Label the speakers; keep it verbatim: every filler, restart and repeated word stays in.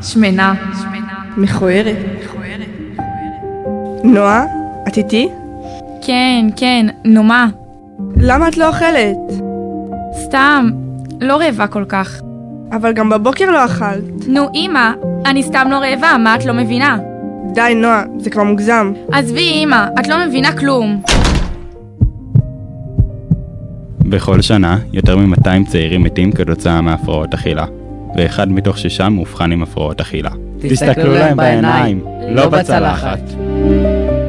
Speaker 1: שמנה.
Speaker 2: מכוערת. נועה, את איתי?
Speaker 1: כן, כן, נו מה?
Speaker 2: למה את לא אוכלת?
Speaker 1: סתם, לא רעבה כל כך.
Speaker 2: אבל גם בבוקר לא אכלת.
Speaker 1: נו אמא, אני סתם לא רעבה, מה את לא מבינה?
Speaker 2: די נועה, זה כבר מוגזם.
Speaker 1: עזבי אמא, את לא מבינה כלום.
Speaker 3: בכל שנה, יותר מ-מאתיים צעירים מתים כתוצאה מהפרעות אכילה, ואחד מתוך שישה מאובחן עם הפרעות אכילה. תסתכלו להם בעיניים, לא בצלחת.